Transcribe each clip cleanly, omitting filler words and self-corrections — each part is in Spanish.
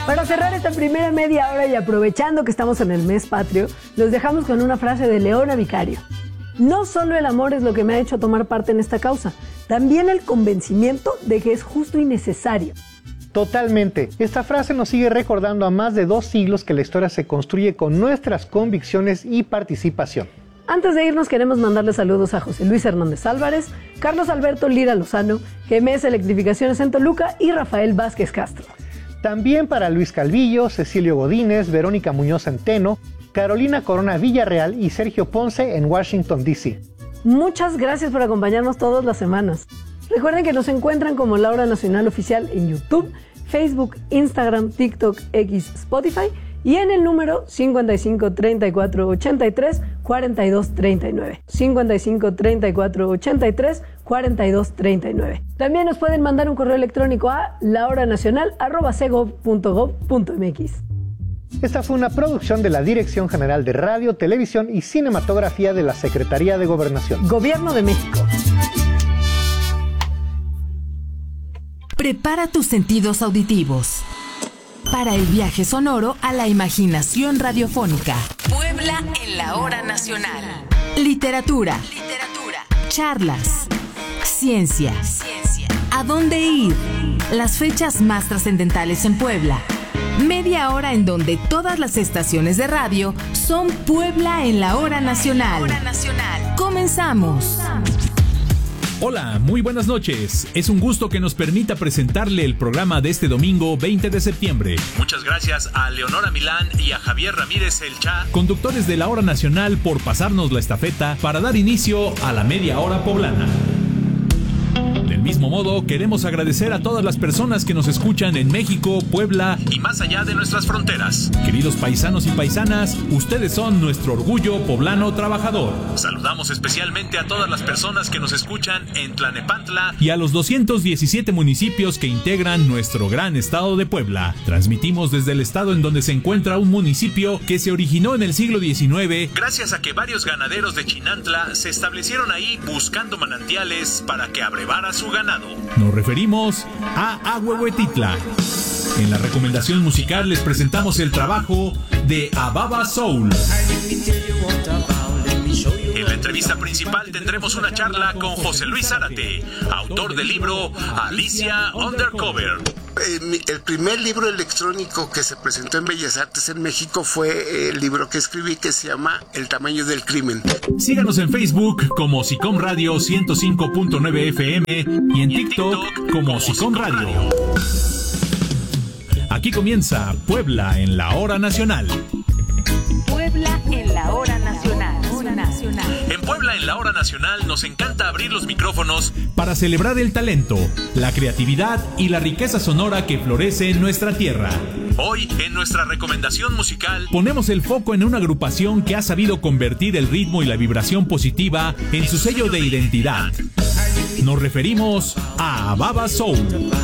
Para cerrar esta primera media hora y aprovechando que estamos en el mes patrio, los dejamos con una frase de Leona Vicario. No solo el amor es lo que me ha hecho tomar parte en esta causa, también el convencimiento de que es justo y necesario. Totalmente. Esta frase nos sigue recordando a más de 2 siglos que la historia se construye con nuestras convicciones y participación. Antes de irnos queremos mandarle saludos a José Luis Hernández Álvarez, Carlos Alberto Lira Lozano, GMS Electrificaciones en Toluca y Rafael Vázquez Castro. También para Luis Calvillo, Cecilio Godínez, Verónica Muñoz Centeno, Carolina Corona Villarreal y Sergio Ponce en Washington, D.C. Muchas gracias por acompañarnos todas las semanas. Recuerden que nos encuentran como La Hora Nacional Oficial en YouTube, Facebook, Instagram, TikTok, X, Spotify y en el número 55 34 83 42 39. 55 34 83 42 39. También nos pueden mandar un correo electrónico a lahoranacional@cegov.gov.mx. Esta fue una producción de la Dirección General de Radio, Televisión y Cinematografía de la Secretaría de Gobernación. Gobierno de México. Prepara tus sentidos auditivos para el viaje sonoro a la imaginación radiofónica. Puebla en la Hora Nacional. Literatura. Charlas. Ciencia. ¿A dónde ir? Las fechas más trascendentales en Puebla. Media hora en donde todas las estaciones de radio son Puebla en la Hora Nacional. Comenzamos. Hola, muy buenas noches. Es un gusto que nos permita presentarle el programa de este domingo 20 de septiembre. Muchas gracias a Leonora Milán y a Javier Ramírez El Cha, conductores de la Hora Nacional, por pasarnos la estafeta para dar inicio a la media hora poblana. Del mismo modo, queremos agradecer a todas las personas que nos escuchan en México, Puebla y más allá de nuestras fronteras. Queridos paisanos y paisanas, ustedes son nuestro orgullo poblano trabajador. Saludamos especialmente a todas las personas que nos escuchan en Tlanepantla y a los 217 municipios que integran nuestro gran estado de Puebla. Transmitimos desde el estado en donde se encuentra un municipio que se originó en el siglo XIX gracias a que varios ganaderos de Chinantla se establecieron ahí buscando manantiales para que abrevara su ganado. Nos referimos a Ahuehuetitla. En la recomendación musical les presentamos el trabajo de Ababa Soul. En la entrevista principal tendremos una charla con José Luis Zárate, autor del libro Alicia Undercover. El primer libro electrónico que se presentó en Bellas Artes en México fue el libro que escribí, que se llama El tamaño del crimen. Síganos en Facebook como Sicom Radio 105.9 FM y en TikTok como Sicom Radio. Aquí comienza Puebla en la Hora Nacional. Puebla en la Hora Nacional. En Puebla en la Hora Nacional nos encanta abrir los micrófonos para celebrar el talento, la creatividad y la riqueza sonora que florece en nuestra tierra. Hoy, en nuestra recomendación musical, ponemos el foco en una agrupación que ha sabido convertir el ritmo y la vibración positiva en su sello de identidad. Nos referimos a Ababa Soul.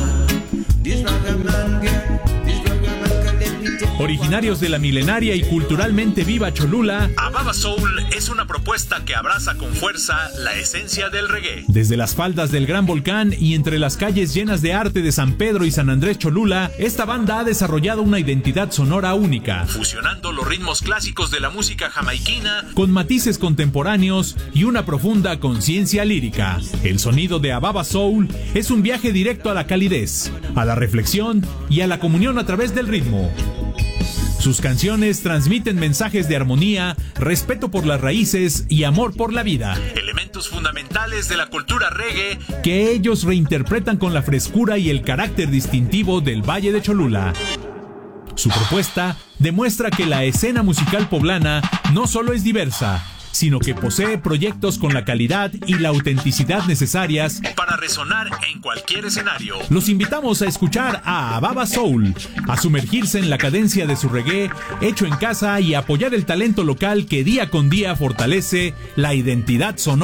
Originarios de la milenaria y culturalmente viva Cholula, Ababa Soul es una propuesta que abraza con fuerza la esencia del reggae. Desde las faldas del Gran Volcán y entre las calles llenas de arte de San Pedro y San Andrés Cholula, esta banda ha desarrollado una identidad sonora única, fusionando los ritmos clásicos de la música jamaiquina con matices contemporáneos y una profunda conciencia lírica. El sonido de Ababa Soul es un viaje directo a la calidez, a la reflexión y a la comunión a través del ritmo. Sus canciones transmiten mensajes de armonía, respeto por las raíces y amor por la vida. Elementos fundamentales de la cultura reggae que ellos reinterpretan con la frescura y el carácter distintivo del Valle de Cholula. Su propuesta demuestra que la escena musical poblana no solo es diversa, sino que posee proyectos con la calidad y la autenticidad necesarias para resonar en cualquier escenario. Los invitamos a escuchar a Ababa Soul, a sumergirse en la cadencia de su reggae hecho en casa y a apoyar el talento local que día con día fortalece la identidad sonora